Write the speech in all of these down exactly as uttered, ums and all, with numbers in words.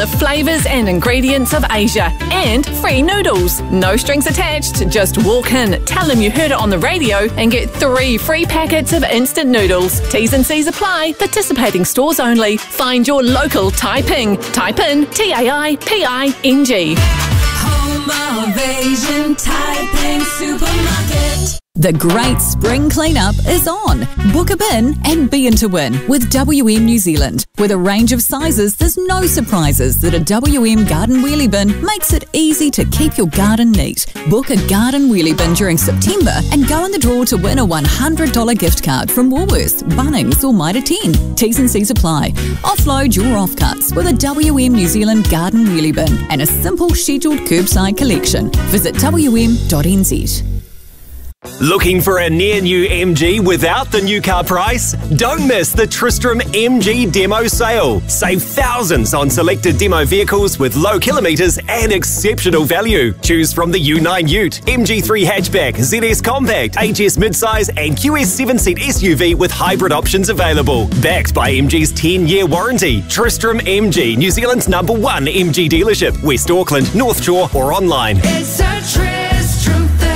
the flavours and ingredients of Asia. And free noodles. No strings attached. Just walk in, tell them you heard it on the radio and get three free packets of instant noodles. T's and C's apply. Participating stores only. Find your local Taiping. Type in T A I P I N G. Home of Asian Taiping Supermarket. The Great Spring Cleanup is on. Book a bin and be in to win with W M New Zealand. With a range of sizes, there's no surprises that a W M garden wheelie bin makes it easy to keep your garden neat. Book a garden wheelie bin during September and go in the draw to win a one hundred dollars gift card from Woolworths, Bunnings or Mitre ten. T's and C's apply. Offload your offcuts with a W M New Zealand garden wheelie bin and a simple scheduled curbside collection. Visit w m dot n z. Looking for a near new M G without the new car price? Don't miss the Tristram M G Demo Sale. Save thousands on selected demo vehicles with low kilometres and exceptional value. Choose from the U nine Ute, M G three Hatchback, Z S Compact, H S Midsize and Q S seven seat S U V with hybrid options available. Backed by M G's ten year warranty. Tristram M G, New Zealand's number one M G dealership. West Auckland, North Shore or online. It's a Tristram thing.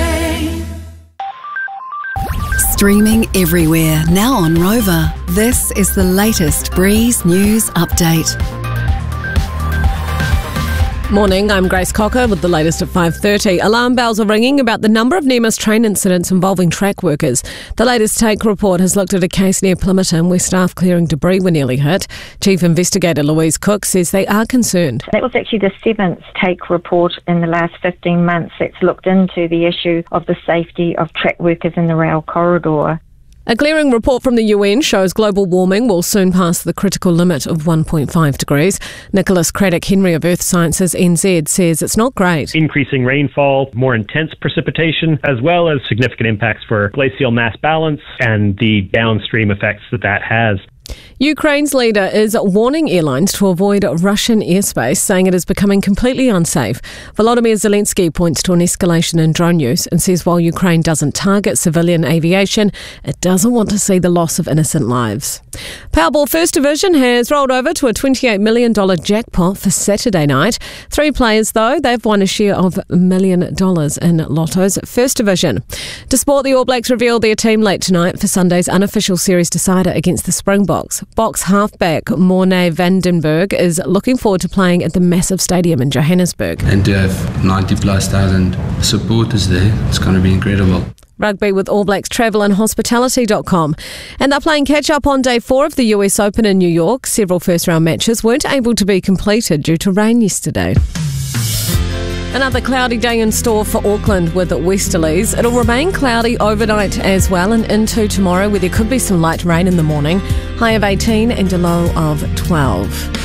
Streaming everywhere, now on Rover. This is the latest Breeze News Update. Morning, I'm Grace Cocker with the latest at five thirty. Alarm bells are ringing about the number of near-miss train incidents involving track workers. The latest Take report has looked at a case near Plimmerton where staff clearing debris were nearly hit. Chief Investigator Louise Cook says they are concerned. That was actually the seventh Take report in the last fifteen months that's looked into the issue of the safety of track workers in the rail corridor. A glaring report from the U N shows global warming will soon pass the critical limit of one point five degrees. Nicholas Craddock Henry of Earth Sciences N Z says it's not great. Increasing rainfall, more intense precipitation, as well as significant impacts for glacial mass balance and the downstream effects that that has. Ukraine's leader is warning airlines to avoid Russian airspace, saying it is becoming completely unsafe. Volodymyr Zelensky points to an escalation in drone use and says while Ukraine doesn't target civilian aviation, it doesn't want to see the loss of innocent lives. Powerball First Division has rolled over to a twenty-eight million dollars jackpot for Saturday night. Three players, though, they've won a share of a million dollars in Lotto's First Division. To sport, the All Blacks revealed their team late tonight for Sunday's unofficial series decider against the Springboks. Box halfback Morne Vandenberg is looking forward to playing at the massive stadium in Johannesburg. And to have ninety plus thousand supporters there, it's going to be incredible. Rugby with All Blacks Travel and Hospitality dot com. And they're playing catch-up on day four of the U S Open in New York. Several first-round matches weren't able to be completed due to rain yesterday. Another cloudy day in store for Auckland with westerlies. It'll remain cloudy overnight as well and into tomorrow where there could be some light rain in the morning. High of eighteen and a low of twelve.